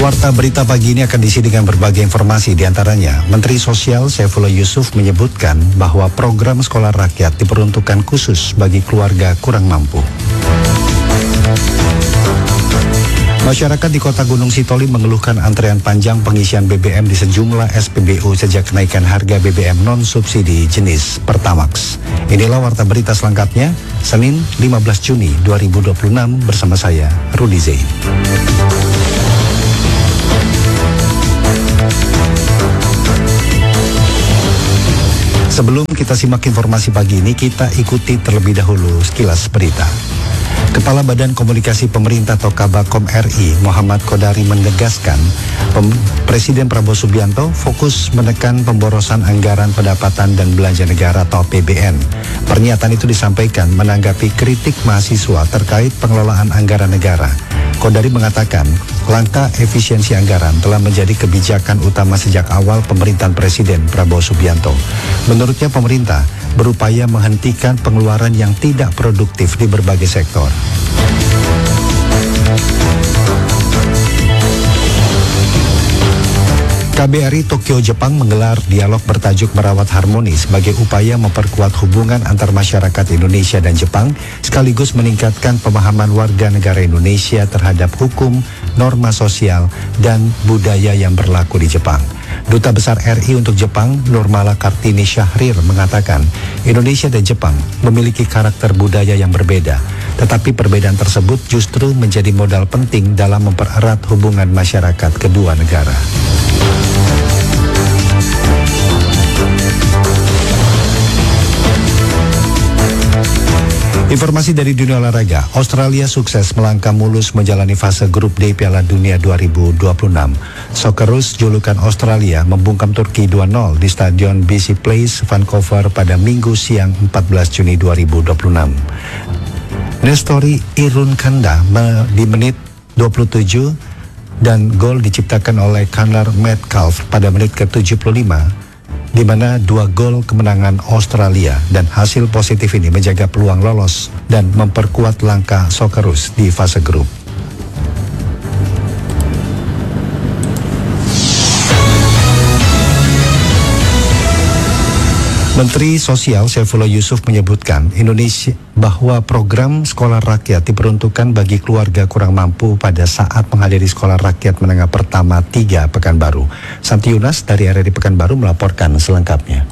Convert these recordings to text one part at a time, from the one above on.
Warta berita pagi ini akan diisi dengan berbagai informasi, diantaranya Menteri Sosial Saifullah Yusuf menyebutkan bahwa program sekolah rakyat diperuntukkan khusus bagi keluarga kurang mampu. Masyarakat di Kota Gunung Sitoli mengeluhkan antrean panjang pengisian BBM di sejumlah SPBU sejak kenaikan harga BBM non-subsidi jenis Pertamax. Inilah warta berita selengkapnya, Senin 15 Juni 2026 bersama saya, Rudi Zain. Sebelum kita simak informasi pagi ini, kita ikuti terlebih dahulu sekilas berita. Kepala Badan Komunikasi Pemerintah atau Kabakom RI, Muhammad Kodari menegaskan, Presiden Prabowo Subianto fokus menekan pemborosan anggaran pendapatan dan belanja negara atau APBN. Pernyataan itu disampaikan menanggapi kritik mahasiswa terkait pengelolaan anggaran negara. Kodari mengatakan, langkah efisiensi anggaran telah menjadi kebijakan utama sejak awal pemerintahan Presiden Prabowo Subianto. Menurutnya pemerintah berupaya menghentikan pengeluaran yang tidak produktif di berbagai sektor. KBRI Tokyo, Jepang menggelar dialog bertajuk Merawat Harmoni sebagai upaya memperkuat hubungan antar masyarakat Indonesia dan Jepang sekaligus meningkatkan pemahaman warga negara Indonesia terhadap hukum, norma sosial, dan budaya yang berlaku di Jepang. Duta Besar RI untuk Jepang, Nurmala Kartini Syahrir, mengatakan Indonesia dan Jepang memiliki karakter budaya yang berbeda, tetapi perbedaan tersebut justru menjadi modal penting dalam mempererat hubungan masyarakat kedua negara. Informasi dari dunia olahraga, Australia sukses melangkah mulus menjalani fase grup D Piala Dunia 2026. Socceroos julukan Australia membungkam Turki 2-0 di Stadion BC Place, Vancouver pada Minggu siang 14 Juni 2026. Nestori Irunkanda di menit 27 dan gol diciptakan oleh Connor Metcalf pada menit ke-75. Di mana 2 gol kemenangan Australia dan hasil positif ini menjaga peluang lolos dan memperkuat langkah Socceroos di fase grup. Menteri Sosial Saifullah Yusuf menyebutkan Indonesia bahwa program sekolah rakyat diperuntukkan bagi keluarga kurang mampu pada saat menghadiri sekolah rakyat menengah pertama 3 Pekanbaru. Santi Yunas dari RRI Pekanbaru melaporkan selengkapnya.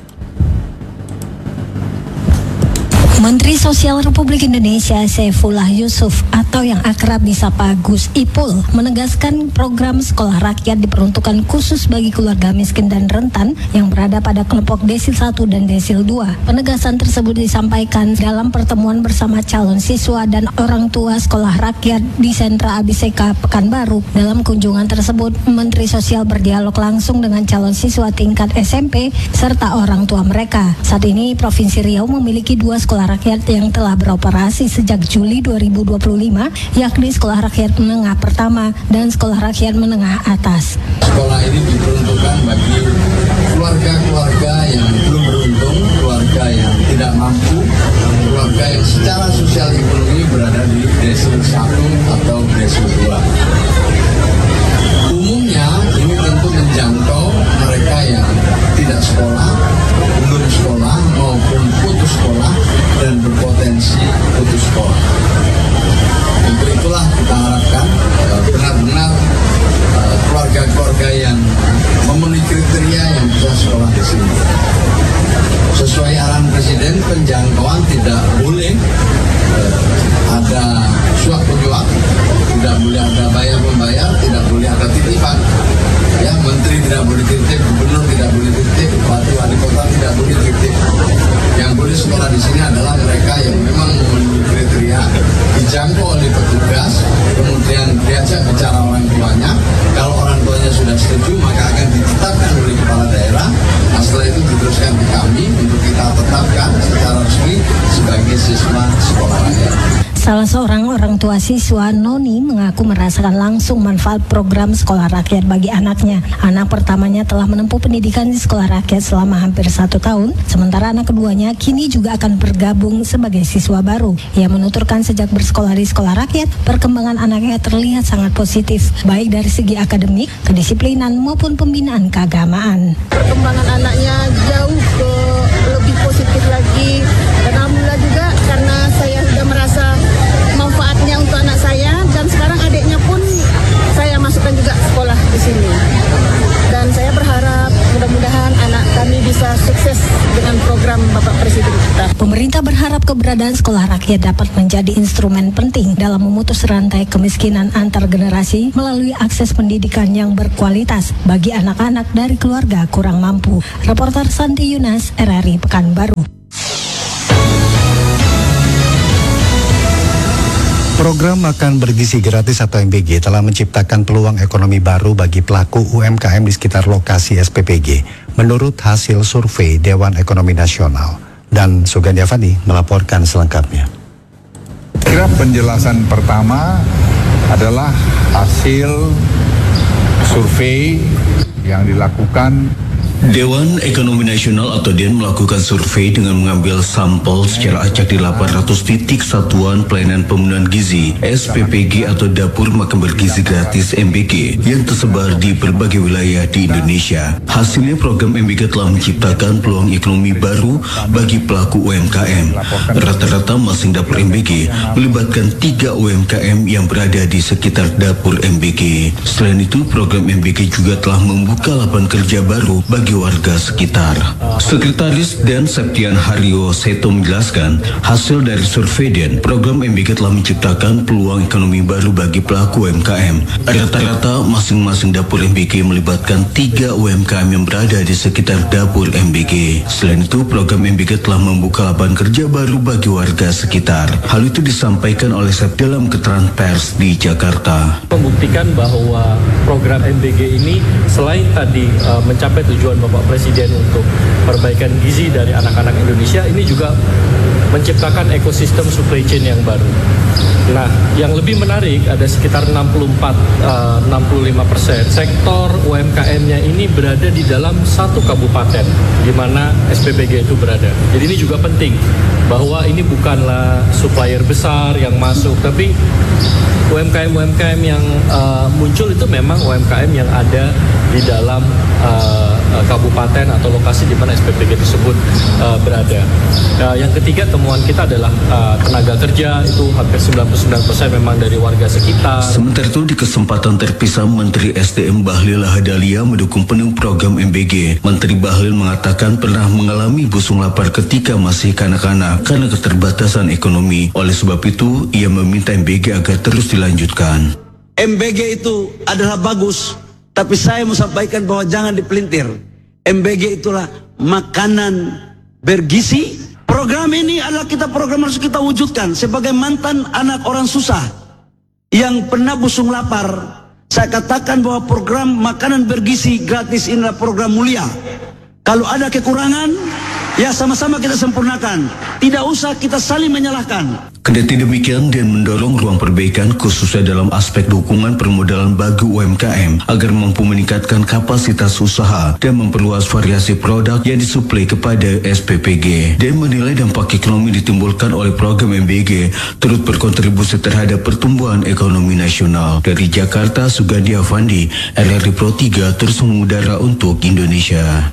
Menteri Sosial Republik Indonesia Saifullah Yusuf atau yang akrab disapa Gus Ipul menegaskan program sekolah rakyat diperuntukkan khusus bagi keluarga miskin dan rentan yang berada pada kelompok desil 1 dan desil 2. Penegasan tersebut disampaikan dalam pertemuan bersama calon siswa dan orang tua sekolah rakyat di Sentra Abiseka Pekanbaru. Dalam kunjungan tersebut, Menteri Sosial berdialog langsung dengan calon siswa tingkat SMP serta orang tua mereka. Saat ini Provinsi Riau memiliki 2 sekolah rakyat yang telah beroperasi sejak Juli 2025, yakni Sekolah Rakyat Menengah Pertama dan Sekolah Rakyat Menengah Atas. Sekolah ini diperuntukkan bagi keluarga-keluarga yang belum beruntung, keluarga yang tidak mampu, keluarga yang secara sosial ekonomi berada di desil 1 atau desil 2. Umumnya ini tentu menjangkau mereka yang tidak sekolah, belum sekolah maupun putus sekolah dan berpotensi putus sekolah. Untuk itulah kita harapkan benar-benar keluarga-keluarga yang memenuhi kriteria yang bisa sekolah di sini. Sesuai arahan Presiden, penjangkauan tidak boleh ada suap penyuap, tidak boleh ada bayar-membayar, tidak boleh ada titipan. Ya, Menteri tidak boleh titip, Gubernur tidak boleh titip, Bupati, Wali Kota tidak boleh titip. Yang boleh sekolah di sini adalah mereka yang memang memenuhi kriteria, dijangkau oleh petugas, kemudian diajak bicara orang tuanya. Kalau orang tuanya sudah setuju, maka akan ditetapkan oleh kepala daerah. Nah, setelah itu diteruskan ke kami untuk kita tetapkan secara resmi sebagai siswa sekolah rakyat. Salah seorang orang Orang tua siswa Noni mengaku merasakan langsung manfaat program sekolah rakyat bagi anaknya. Anak pertamanya telah menempuh pendidikan di sekolah rakyat selama hampir 1 tahun, sementara anak keduanya kini juga akan bergabung sebagai siswa baru. Ia menuturkan sejak bersekolah di sekolah rakyat, perkembangan anaknya terlihat sangat positif, baik dari segi akademik, kedisiplinan maupun pembinaan keagamaan. Perkembangan anaknya jauh ke lebih positif lagi, dan alhamdulillah juga karena saya sudah merasa manfaatnya untuk anak saya, dan sekarang adiknya pun saya masukkan juga sekolah di sini. Dan saya berharap mudah-mudahan anak kami bisa sukses dengan program Bapak Presiden kita. Pemerintah berharap keberadaan sekolah rakyat dapat menjadi instrumen penting dalam memutus rantai kemiskinan antar generasi melalui akses pendidikan yang berkualitas bagi anak-anak dari keluarga kurang mampu. Reporter Santi Yunas, RRI Pekanbaru. Program Makan Bergizi Gratis atau MBG telah menciptakan peluang ekonomi baru bagi pelaku UMKM di sekitar lokasi SPPG, menurut hasil survei Dewan Ekonomi Nasional. Dan Sugandi Avandi melaporkan selengkapnya. Kira penjelasan pertama adalah hasil survei yang dilakukan Dewan Ekonomi Nasional atau DEN melakukan survei dengan mengambil sampel secara acak di 800 titik satuan pelayanan pemenuhan gizi SPPG atau Dapur Makan Bergizi Gratis MBG yang tersebar di berbagai wilayah di Indonesia. Hasilnya program MBG telah menciptakan peluang ekonomi baru bagi pelaku UMKM. Rata-rata masing dapur MBG melibatkan 3 UMKM yang berada di sekitar dapur MBG. Selain itu, program MBG juga telah membuka lapangan kerja baru bagi warga sekitar. Sekretaris DEN Septian Haryo Seto menjelaskan, hasil dari survei DEN, program MBG telah menciptakan peluang ekonomi baru bagi pelaku UMKM. Rata-rata masing-masing dapur MBG melibatkan 3 UMKM yang berada di sekitar dapur MBG. Selain itu, program MBG telah membuka lapangan kerja baru bagi warga sekitar. Hal itu disampaikan oleh Sep dalam keterangan pers di Jakarta. Membuktikan bahwa program MBG ini selain tadi mencapai tujuan Bapak Presiden untuk perbaikan gizi dari anak-anak Indonesia, ini juga menciptakan ekosistem supply chain yang baru. Nah, yang lebih menarik ada sekitar 65% sektor UMKM-nya ini berada di dalam satu kabupaten di mana SPPG itu berada. Jadi ini juga penting bahwa ini bukanlah supplier besar yang masuk, tapi UMKM yang muncul itu memang UMKM yang ada di dalam kabupaten atau lokasi di mana SPPG tersebut berada. Yang ketiga, temuan kita adalah tenaga kerja itu hampir 99% memang dari warga sekitar. Sementara itu, di kesempatan terpisah, Menteri SDM Bahlil Lahadalia mendukung penuh program MBG. Menteri Bahlil mengatakan pernah mengalami busung lapar ketika masih kanak-kanak karena keterbatasan ekonomi. Oleh sebab itu, ia meminta MBG agar terus dilanjutkan. MBG itu adalah bagus, tapi saya mau sampaikan bahwa jangan dipelintir. MBG itulah makanan bergizi. Program ini adalah program harus kita wujudkan. Sebagai mantan anak orang susah yang pernah busung lapar, saya katakan bahwa program makanan bergizi gratis ini adalah program mulia. Kalau ada kekurangan, ya sama-sama kita sempurnakan. Tidak usah kita saling menyalahkan. Kendati demikian, DEN mendorong ruang perbaikan khususnya dalam aspek dukungan permodalan bagi UMKM agar mampu meningkatkan kapasitas usaha dan memperluas variasi produk yang disuplai kepada SPPG. DEN menilai dampak ekonomi ditimbulkan oleh program MBG turut berkontribusi terhadap pertumbuhan ekonomi nasional. Dari Jakarta, Sugandi Avandi, RRI Pro 3 terus mengudara untuk Indonesia.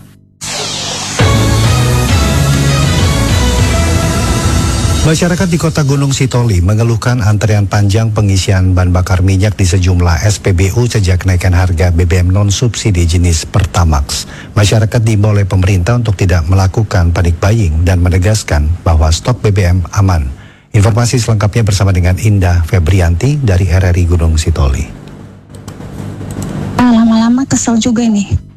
Masyarakat di kota Gunung Sitoli mengeluhkan antrean panjang pengisian bahan bakar minyak di sejumlah SPBU sejak kenaikan harga BBM non-subsidi jenis Pertamax. Masyarakat diimbau oleh pemerintah untuk tidak melakukan panic buying dan menegaskan bahwa stok BBM aman. Informasi selengkapnya bersama dengan Indah Febrianti dari RRI Gunung Sitoli. Lama-lama kesel juga nih.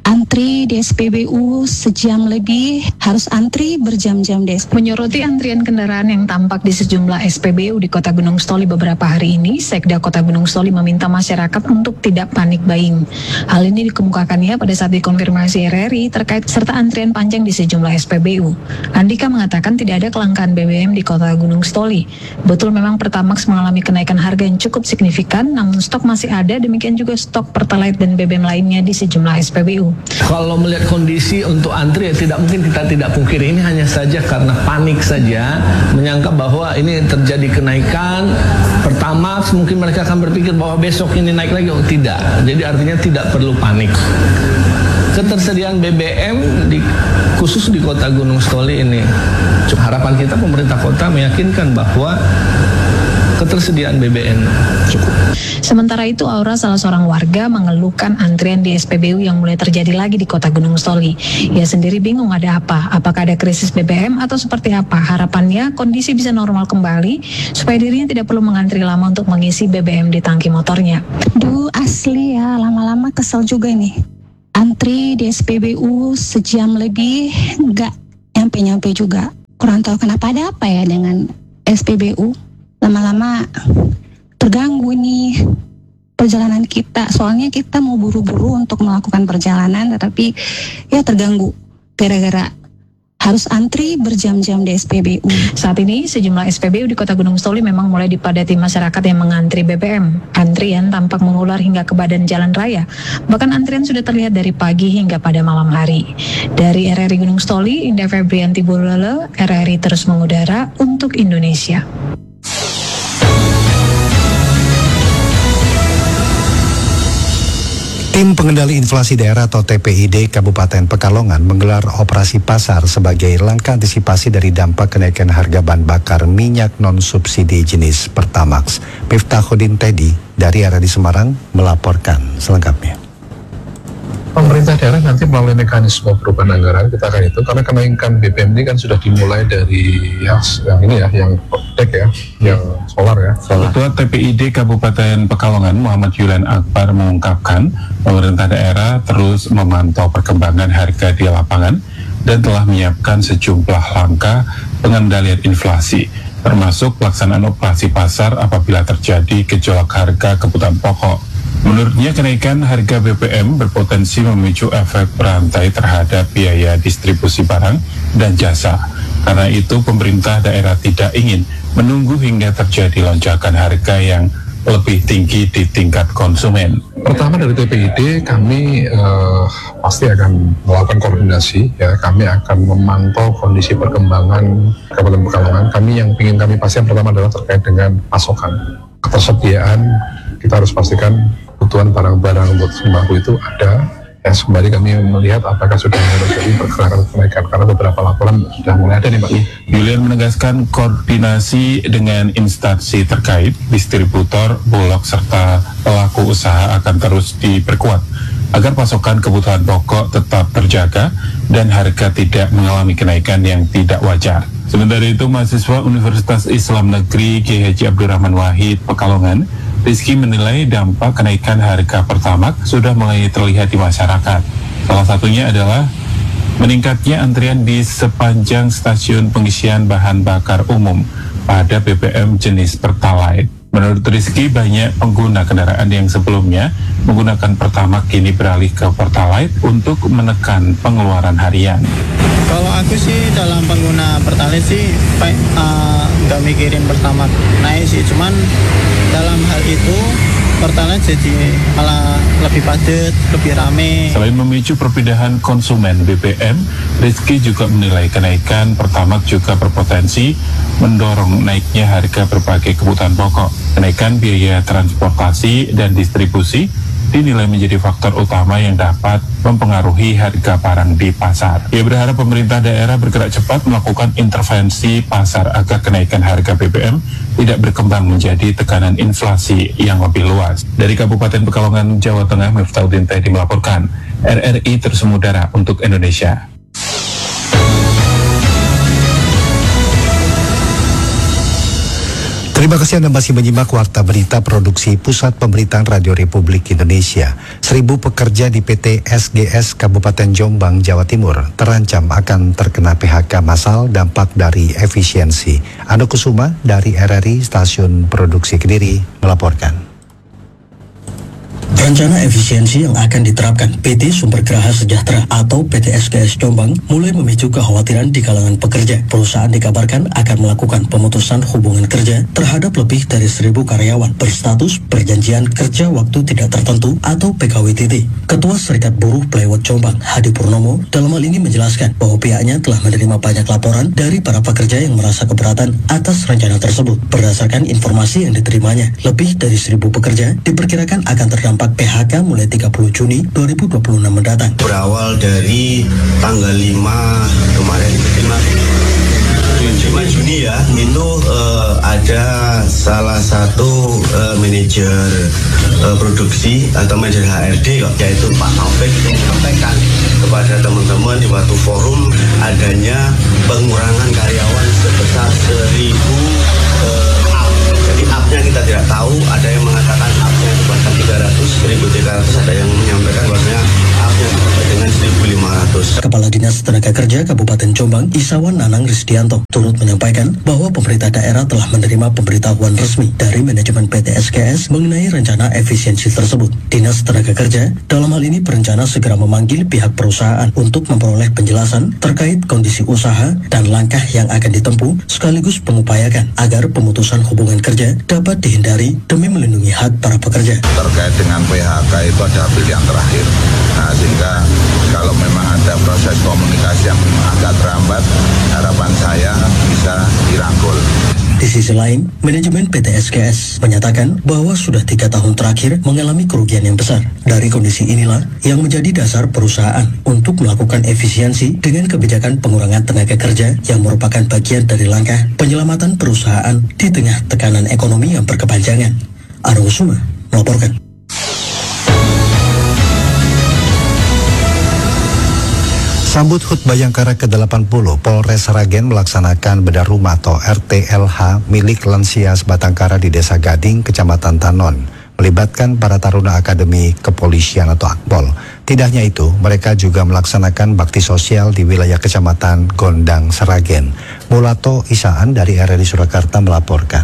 antri di SPBU sejam lebih, harus antri berjam-jam di SPBU. Menyoroti antrian kendaraan yang tampak di sejumlah SPBU di Kota Gunung Stoli beberapa hari ini, Sekda Kota Gunung Stoli meminta masyarakat untuk tidak panik buying. Hal ini dikemukakannya pada saat dikonfirmasi RRI terkait serta antrian panjang di sejumlah SPBU. Andika mengatakan tidak ada kelangkaan BBM di Kota Gunung Stoli. Betul memang Pertamax mengalami kenaikan harga yang cukup signifikan, namun stok masih ada, demikian juga stok Pertalite dan BBM lainnya di sejumlah SPBU. Kalau melihat kondisi untuk antri ya kita tidak pungkiri, ini hanya saja karena panik saja, menyangka bahwa ini terjadi kenaikan Pertamax, mungkin mereka akan berpikir bahwa besok ini naik lagi. Oh tidak, jadi artinya tidak perlu panik. Ketersediaan BBM khusus di Kota Gunung Stoli ini, harapan kita pemerintah kota meyakinkan bahwa ketersediaan BBM cukup. Sementara itu, Aura, salah seorang warga, mengeluhkan antrian di SPBU yang mulai terjadi lagi di Kota Gunung Stoli. Ia sendiri bingung ada apa, apakah ada krisis BBM atau seperti apa. Harapannya kondisi bisa normal kembali supaya dirinya tidak perlu mengantri lama untuk mengisi BBM di tangki motornya. Duh, asli ya, lama-lama kesel juga nih. Antri di SPBU sejam lebih, nggak nyampe-nyampe juga. Kurang tahu kenapa, ada apa ya dengan SPBU. Lama-lama terganggu nih perjalanan kita. Soalnya kita mau buru-buru untuk melakukan perjalanan, tetapi ya terganggu gara-gara harus antri berjam-jam di SPBU. Saat ini sejumlah SPBU di Kota Gunung Stoli memang mulai dipadati masyarakat yang mengantri BBM. Antrian tampak mengular hingga ke badan jalan raya. Bahkan antrian sudah terlihat dari pagi hingga pada malam hari. Dari RRI Gunung Stoli, Indah Febrianti Bulele, RRI terus mengudara untuk Indonesia. Tim Pengendali Inflasi Daerah atau TPID Kabupaten Pekalongan menggelar operasi pasar sebagai langkah antisipasi dari dampak kenaikan harga bahan bakar minyak non-subsidi jenis Pertamax. Miftahudin Teddy dari RRI Semarang melaporkan selengkapnya. Pemerintah daerah nanti melalui mekanisme perubahan anggaran kita akan itu, karena kenaikan BBM ini kan sudah dimulai dari yang ini ya, yang dek ya, yang solar ya. Ketua TPID Kabupaten Pekalongan Muhammad Yulan Akbar mengungkapkan pemerintah daerah terus memantau perkembangan harga di lapangan dan telah menyiapkan sejumlah langkah pengendalian inflasi, termasuk pelaksanaan operasi pasar apabila terjadi gejolak harga kebutuhan pokok. Menurutnya, kenaikan harga BBM berpotensi memicu efek berantai terhadap biaya distribusi barang dan jasa. Karena itu, pemerintah daerah tidak ingin menunggu hingga terjadi lonjakan harga yang lebih tinggi di tingkat konsumen. Pertama, dari TPID kami pasti akan melakukan koordinasi ya. Kami akan memantau kondisi perkembangan Kabupaten Pekalongan. Yang ingin kami pastikan pertama adalah terkait dengan pasokan, ketersediaan. Kita harus pastikan kebutuhan barang-barang buat sembako itu ada. Ya, sembari kami melihat apakah sudah terjadi pergerakan kenaikan, karena beberapa laporan sudah mulai ada nih Pak. Yulian menegaskan koordinasi dengan instansi terkait, distributor, bulog, serta pelaku usaha akan terus diperkuat agar pasokan kebutuhan pokok tetap terjaga dan harga tidak mengalami kenaikan yang tidak wajar. Sementara itu, mahasiswa Universitas Islam Negeri Kiai Haji Abdurrahman Wahid Pekalongan, Rizky, menilai dampak kenaikan harga Pertamax sudah mulai terlihat di masyarakat. Salah satunya adalah meningkatnya antrian di sepanjang stasiun pengisian bahan bakar umum pada BBM jenis Pertalite. Menurut Rizky, banyak pengguna kendaraan yang sebelumnya menggunakan Pertamax kini beralih ke Pertalite untuk menekan pengeluaran harian. Kalau aku sih dalam pengguna Pertalite sih nggak mikirin Pertamax naik sih, cuman dalam hal itu Pertalite jadi malah lebih padat, lebih rame. Selain memicu perpindahan konsumen BBM, Rizky juga menilai kenaikan Pertamax juga berpotensi mendorong naiknya harga berbagai kebutuhan pokok. Kenaikan biaya transportasi dan distribusi dinilai menjadi faktor utama yang dapat mempengaruhi harga barang di pasar. Ia berharap pemerintah daerah bergerak cepat melakukan intervensi pasar agar kenaikan harga BBM tidak berkembang menjadi tekanan inflasi yang lebih luas. Dari Kabupaten Pekalongan, Jawa Tengah, Miftahudin Teddy melaporkan. RRI terus mengudara untuk Indonesia. Terima kasih Anda masih menyimak Warta Berita Produksi Pusat Pemberitaan Radio Republik Indonesia. 1.000 pekerja di PT SGS Kabupaten Jombang, Jawa Timur terancam akan terkena PHK massal dampak dari efisiensi. Ando Kusuma dari RRI Stasiun Produksi Kediri melaporkan. Rencana efisiensi yang akan diterapkan PT Sumber Geraha Sejahtera atau PT SGS Jombang mulai memicu kekhawatiran di kalangan pekerja. Perusahaan dikabarkan akan melakukan pemutusan hubungan kerja terhadap lebih dari 1.000 karyawan berstatus perjanjian kerja waktu tidak tertentu atau PKWTT. Ketua Serikat Buruh Plywood Jombang, Hadi Purnomo, dalam hal ini menjelaskan bahwa pihaknya telah menerima banyak laporan dari para pekerja yang merasa keberatan atas rencana tersebut. Berdasarkan informasi yang diterimanya, lebih dari 1.000 pekerja diperkirakan akan terdampak PHK mulai 30 Juni 2026 mendatang. Berawal dari tanggal 5 kemarin, 5 Juni ya, itu ada salah satu manajer produksi atau manajer HRD yaitu Pak Taufik menyampaikan kepada teman-teman di waktu forum adanya pengurangan karyawan sebesar 1.000 Jadi up-nya kita tidak tahu, ada yang mengatakan up-nya itu bahkan 1.300, ada yang menyampaikan bahwasanya up-nya dengan 1.500. Kepala Dinas Tenaga Kerja Kabupaten Jombang, Isawan Nanang Risdianto, turut menyampaikan bahwa pemerintah daerah telah menerima pemberitahuan resmi dari manajemen PT SGS mengenai rencana efisiensi tersebut. Dinas Tenaga Kerja dalam hal ini berencana segera memanggil pihak perusahaan untuk memperoleh penjelasan terkait kondisi usaha dan langkah yang akan ditempuh, sekaligus mengupayakan agar pemutusan hubungan kerja dapat dihindari demi melindungi hak para pekerja. Terkait dengan PHK itu ada pilihan terakhir. Nah, sehingga kalau memang ada proses komunikasi yang agak terhambat, harapan saya bisa dirangkul. Di sisi lain, manajemen PT SGS menyatakan bahwa sudah 3 tahun terakhir mengalami kerugian yang besar. Dari kondisi inilah yang menjadi dasar perusahaan untuk melakukan efisiensi dengan kebijakan pengurangan tenaga kerja yang merupakan bagian dari langkah penyelamatan perusahaan di tengah tekanan ekonomi yang berkepanjangan. Ando Kusuma melaporkan. Sambut HUT Bayangkara ke-80, Polres Sragen melaksanakan bedah rumah atau RTLH milik lansia Sebatangkara di Desa Gading, Kecamatan Tanon, melibatkan para taruna Akademi Kepolisian atau Akpol. Tidak hanya itu, mereka juga melaksanakan bakti sosial di wilayah Kecamatan Gondang, Sragen. Mulato Isaan dari RRI Surakarta melaporkan.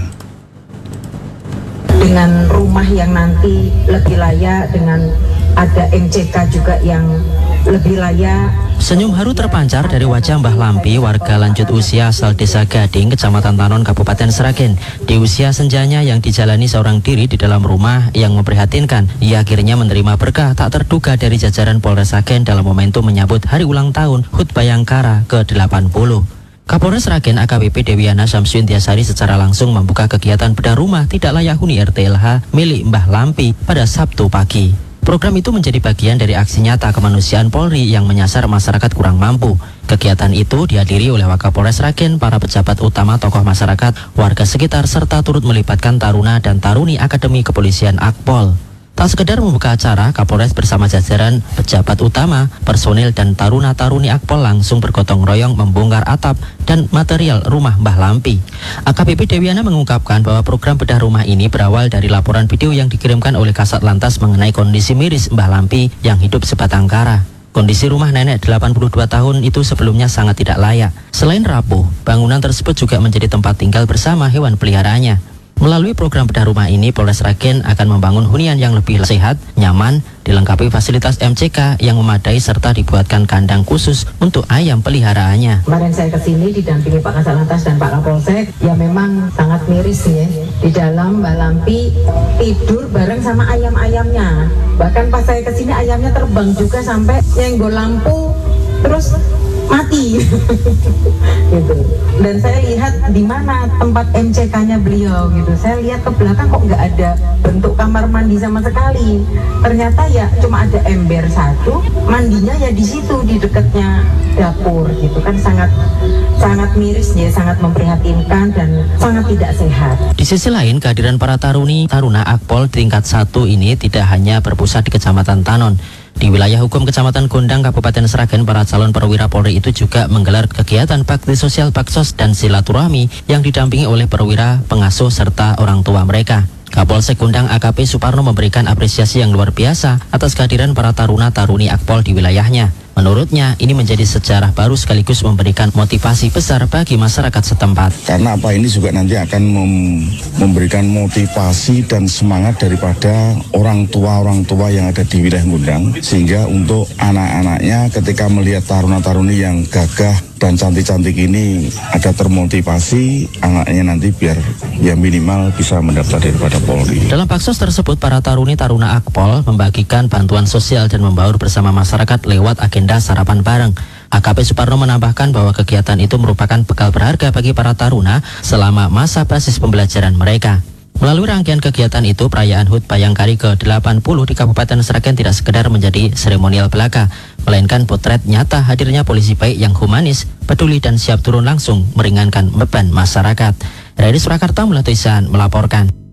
Dengan rumah yang nanti lebih layak, dengan ada MCK juga yang lebih layak. Senyum haru terpancar dari wajah Mbah Lampi, warga lanjut usia asal Desa Gading, Kecamatan Tanon, Kabupaten Sragen. Di usia senjanya yang dijalani seorang diri di dalam rumah yang memprihatinkan, ia akhirnya menerima berkah tak terduga dari jajaran Polres Sragen dalam momentum menyambut hari ulang tahun HUT Bayangkara ke-80. Kapolres Sragen AKBP Dewiana Samsudin Tiasari secara langsung membuka kegiatan bedah rumah tidak layak huni RTLH milik Mbah Lampi pada Sabtu pagi. Program itu menjadi bagian dari aksi nyata kemanusiaan Polri yang menyasar masyarakat kurang mampu. Kegiatan itu dihadiri oleh Wakapolres Sragen, para pejabat utama, tokoh masyarakat, warga sekitar, serta turut melibatkan taruna dan taruni Akademi Kepolisian Akpol. Tak sekedar membuka acara, Kapolres bersama jajaran pejabat utama, personil dan taruna-taruni Akpol langsung bergotong royong membongkar atap dan material rumah Mbah Lampi. AKBP Dewiana mengungkapkan bahwa program bedah rumah ini berawal dari laporan video yang dikirimkan oleh Kasat Lantas mengenai kondisi miris Mbah Lampi yang hidup sebatangkara. Kondisi rumah nenek 82 tahun itu sebelumnya sangat tidak layak. Selain rapuh, bangunan tersebut juga menjadi tempat tinggal bersama hewan peliharaannya. Melalui program bedah rumah ini, Polres Sragen akan membangun hunian yang lebih sehat, nyaman, dilengkapi fasilitas MCK yang memadai serta dibuatkan kandang khusus untuk ayam peliharaannya. Kemarin saya kesini didampingi Pak Kasat Lantas dan Pak Kapolsek, ya memang sangat miris ya. Di dalam Mbak Lampi tidur bareng sama ayam-ayamnya. Bahkan pas saya kesini ayamnya terbang juga sampai nyenggol lampu, terus mati gitu. Dan saya lihat di mana tempat MCK-nya beliau gitu. Saya lihat ke belakang kok nggak ada bentuk kamar mandi sama sekali. Ternyata ya cuma ada ember satu, mandinya ya di situ di dekatnya dapur gitu kan. Sangat miris ya, sangat memprihatinkan dan sangat tidak sehat. Di sisi lain, kehadiran para taruna Akpol tingkat 1 ini tidak hanya berpusat di Kecamatan Tanon. Di wilayah hukum Kecamatan Gondang, Kabupaten Sragen, para calon perwira Polri itu juga menggelar kegiatan bakti sosial baksos dan silaturahmi yang didampingi oleh perwira, pengasuh, serta orang tua mereka. Kapolsek Gondang AKP Suparno memberikan apresiasi yang luar biasa atas kehadiran para taruna-taruni Akpol di wilayahnya. Menurutnya, ini menjadi sejarah baru sekaligus memberikan motivasi besar bagi masyarakat setempat. Karena apa, ini juga nanti akan memberikan motivasi dan semangat daripada orang tua yang ada di wilayah Gondang, sehingga untuk anak-anaknya ketika melihat taruna-taruni yang gagah dan cantik-cantik ini ada termotivasi, anaknya nanti biar ya minimal bisa mendaftar daripada Polri. Dalam baksos tersebut, para taruna Akpol membagikan bantuan sosial dan membaur bersama masyarakat lewat agenda sarapan bareng. AKP Suparno menambahkan bahwa kegiatan itu merupakan bekal berharga bagi para taruna selama masa basis pembelajaran mereka. Melalui rangkaian kegiatan itu, perayaan HUT Bayangkari ke-80 di Kabupaten Sragen tidak sekedar menjadi seremonial belaka, melainkan potret nyata hadirnya polisi baik yang humanis, peduli dan siap turun langsung meringankan beban masyarakat. Dari Surakarta, Mulatuisan melaporkan.